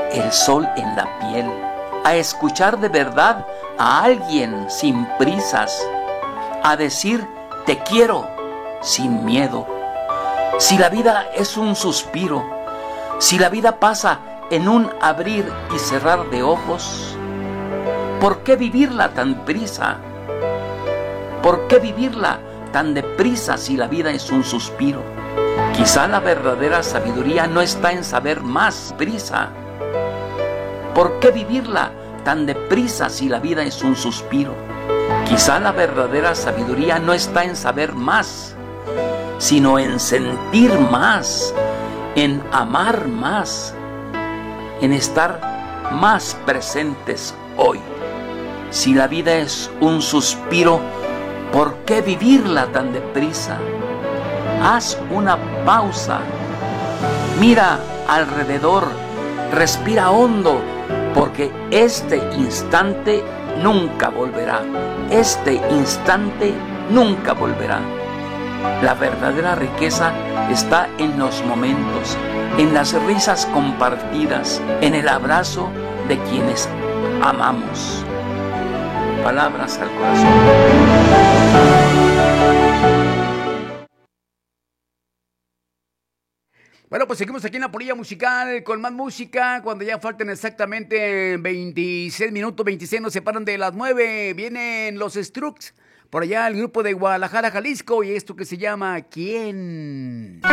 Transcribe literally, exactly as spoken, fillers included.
el sol en la piel, a escuchar de verdad a alguien sin prisas, a decir te quiero sin miedo. Si la vida es un suspiro, si la vida pasa en un abrir y cerrar de ojos, ¿por qué vivirla tan prisa? ¿Por qué vivirla tan deprisa si la vida es un suspiro? Quizá la verdadera sabiduría no está en saber más prisa. ¿Por qué vivirla tan deprisa si la vida es un suspiro? Quizá la verdadera sabiduría no está en saber más, sino en sentir más, en amar más, en estar más presentes hoy. Si la vida es un suspiro, ¿por qué vivirla tan deprisa? Haz una pausa, mira alrededor, respira hondo, porque este instante nunca volverá. Este instante nunca volverá. La verdadera riqueza está en los momentos, en las risas compartidas, en el abrazo de quienes amamos. Palabras al corazón. Bueno, pues seguimos aquí en la Polilla Musical con más música. Cuando ya faltan exactamente veintiséis minutos, veintiséis nos separan de las nueve. Vienen los Strokes, por allá el grupo de Guadalajara, Jalisco, y esto que se llama ¿Quién?